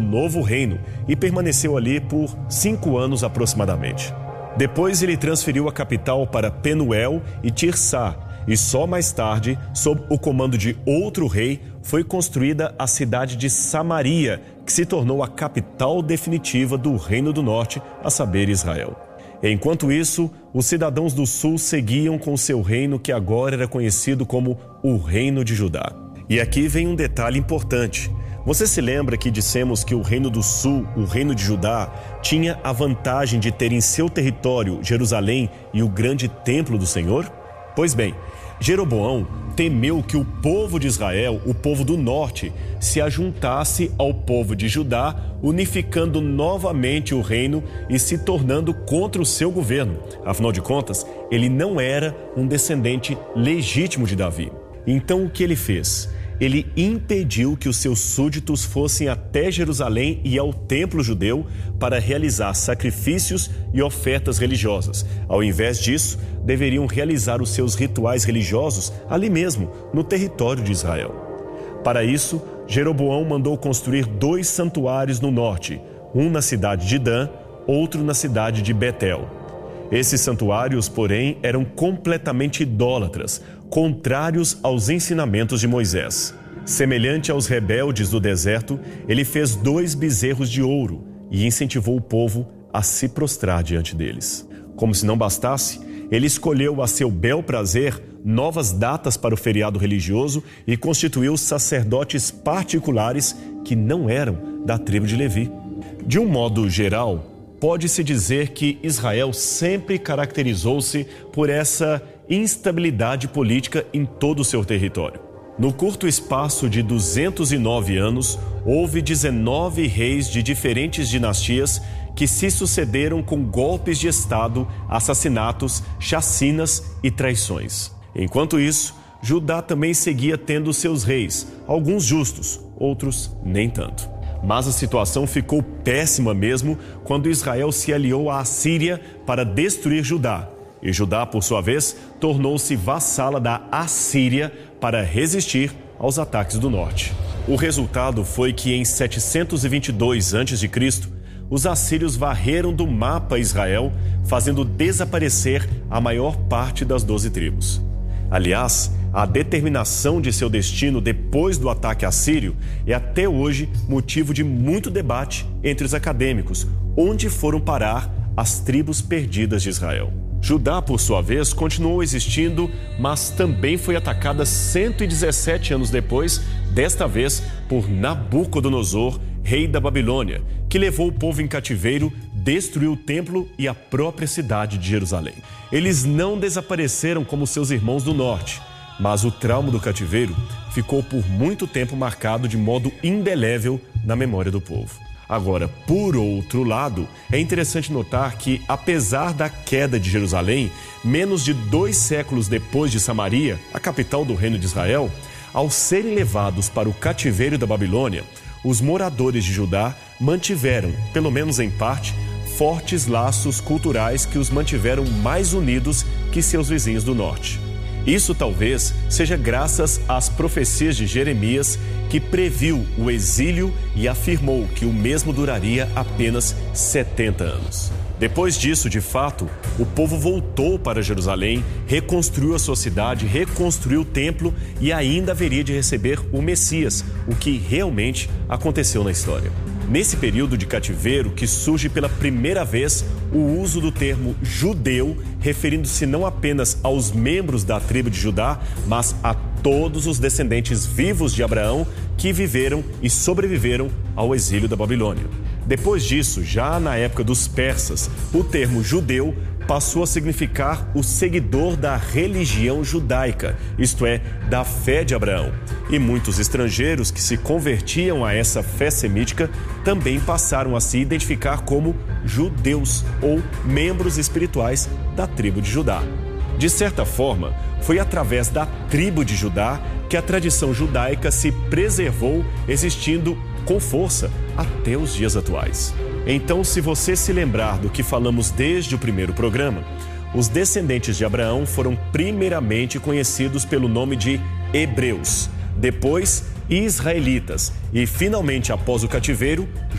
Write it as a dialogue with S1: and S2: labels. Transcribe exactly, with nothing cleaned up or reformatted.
S1: novo reino e permaneceu ali por cinco anos aproximadamente. Depois ele transferiu a capital para Penuel e Tirsá, e só mais tarde, sob o comando de outro rei, foi construída a cidade de Samaria, que se tornou a capital definitiva do Reino do Norte, a saber, Israel. Enquanto isso, os cidadãos do sul seguiam com seu reino, que agora era conhecido como o Reino de Judá. E aqui vem um detalhe importante. Você se lembra que dissemos que o Reino do Sul, o Reino de Judá, tinha a vantagem de ter em seu território Jerusalém e o grande templo do Senhor? Pois bem, Jeroboão temeu que o povo de Israel, o povo do norte, se ajuntasse ao povo de Judá, unificando novamente o reino e se tornando contra o seu governo. Afinal de contas, ele não era um descendente legítimo de Davi. Então o que ele fez? Ele impediu que os seus súditos fossem até Jerusalém e ao templo judeu para realizar sacrifícios e ofertas religiosas. Ao invés disso, deveriam realizar os seus rituais religiosos ali mesmo, no território de Israel. Para isso, Jeroboão mandou construir dois santuários no norte, um na cidade de Dan, outro na cidade de Betel. Esses santuários, porém, eram completamente idólatras, contrários aos ensinamentos de Moisés. Semelhante aos rebeldes do deserto, ele fez dois bezerros de ouro e incentivou o povo a se prostrar diante deles. Como se não bastasse, ele escolheu a seu bel prazer novas datas para o feriado religioso e constituiu sacerdotes particulares que não eram da tribo de Levi. De um modo geral, pode-se dizer que Israel sempre caracterizou-se por essa instabilidade política em todo o seu território. No curto espaço de duzentos e nove anos, houve dezenove reis de diferentes dinastias que se sucederam com golpes de Estado, assassinatos, chacinas e traições. Enquanto isso, Judá também seguia tendo seus reis, alguns justos, outros nem tanto. Mas a situação ficou péssima mesmo quando Israel se aliou à Assíria para destruir Judá. E Judá, por sua vez, tornou-se vassala da Assíria para resistir aos ataques do norte. O resultado foi que em setecentos e vinte e dois antes de Cristo, os assírios varreram do mapa Israel, fazendo desaparecer a maior parte das doze tribos. Aliás, a determinação de seu destino depois do ataque assírio é até hoje motivo de muito debate entre os acadêmicos, onde foram parar as tribos perdidas de Israel. Judá, por sua vez, continuou existindo, mas também foi atacada cento e dezessete anos depois, desta vez por Nabucodonosor, rei da Babilônia, que levou o povo em cativeiro, destruiu o templo e a própria cidade de Jerusalém. Eles não desapareceram como seus irmãos do norte, mas o trauma do cativeiro ficou por muito tempo marcado de modo indelével na memória do povo. Agora, por outro lado, é interessante notar que, apesar da queda de Jerusalém, menos de dois séculos depois de Samaria, a capital do reino de Israel, ao serem levados para o cativeiro da Babilônia, os moradores de Judá mantiveram, pelo menos em parte, fortes laços culturais que os mantiveram mais unidos que seus vizinhos do norte. Isso talvez seja graças às profecias de Jeremias, que previu o exílio e afirmou que o mesmo duraria apenas setenta anos. Depois disso, de fato, o povo voltou para Jerusalém, reconstruiu a sua cidade, reconstruiu o templo e ainda haveria de receber o Messias, o que realmente aconteceu na história. Nesse período de cativeiro que surge pela primeira vez o uso do termo judeu, referindo-se não apenas aos membros da tribo de Judá, mas a todos os descendentes vivos de Abraão que viveram e sobreviveram ao exílio da Babilônia. Depois disso, já na época dos persas, o termo judeu passou a significar o seguidor da religião judaica, isto é, da fé de Abraão. E muitos estrangeiros que se convertiam a essa fé semítica também passaram a se identificar como judeus ou membros espirituais da tribo de Judá. De certa forma, foi através da tribo de Judá que a tradição judaica se preservou, existindo com força até os dias atuais. Então, se você se lembrar do que falamos desde o primeiro programa, os descendentes de Abraão foram primeiramente conhecidos pelo nome de hebreus, depois israelitas e, finalmente, após o cativeiro,